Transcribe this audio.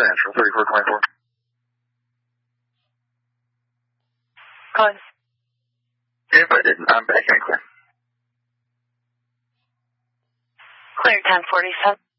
answer, 3424. Go ahead. If I didn't, I'm back in clear. Clear 1047.